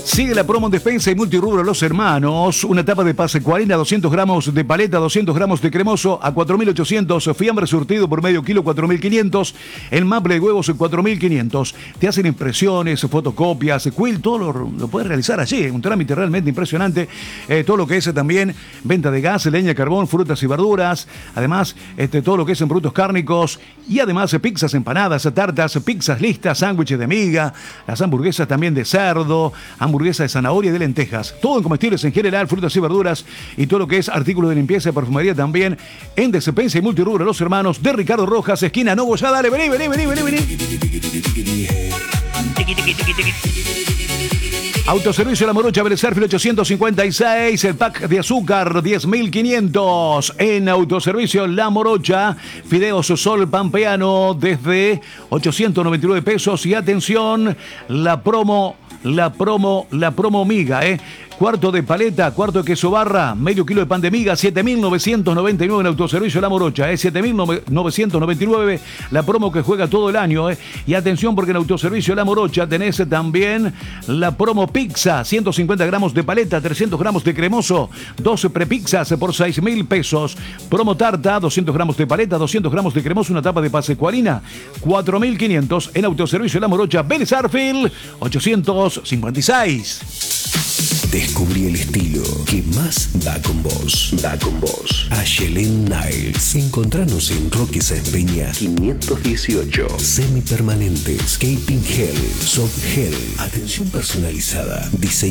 Sigue la promo en despensa y multirrubro Los Hermanos. Una tapa de Pascualina, 200 gramos de paleta, 200 gramos de cremoso a 4.800. Fiambre surtido por medio kilo, 4.500. El maple de huevos, 4.500. Te hacen impresiones, fotocopias, quill, todo lo puedes realizar allí. Un trámite realmente impresionante. Todo lo que es también venta de gas, leña, carbón, frutas y verduras. Además, todo lo que es en productos cárnicos. Y además, pizzas, empanadas, tartas, pizzas listas, sándwiches de miga, las hamburguesas también de cerdo, hamburguesa de zanahoria y de lentejas. Todo en comestibles en general, frutas y verduras y todo lo que es artículos de limpieza y perfumería también en despensa y multirrubro Los Hermanos de Ricardo Rojas, esquina Nogoyá. Dale, vení. Autoservicio La Morocha, Vélez Sarsfield 856, el pack de azúcar 10.500 en Autoservicio La Morocha. Fideos Sol Pampeano desde 899 pesos y atención, la promo miga, cuarto de paleta, cuarto de queso barra, medio kilo de pan de miga, 7.999 en Autoservicio La Morocha, 7.999, la promo que juega todo el año, y atención porque en Autoservicio La Morocha tenés también la promo pizza, 150 gramos de paleta, 300 gramos de cremoso, 12 prepizzas por 6.000 pesos, promo tarta, 200 gramos de paleta, 200 gramos de cremoso, una tapa de pascualina, 4.500 en Autoservicio La Morocha, Vélez Sarsfield 856. Descubrí el estilo que más va con vos. Ayelen Nails. Encontranos en Roque Sáenz Peña 518. Semipermanentes, Caping Gel, Soft Gel. Atención personalizada. Diseño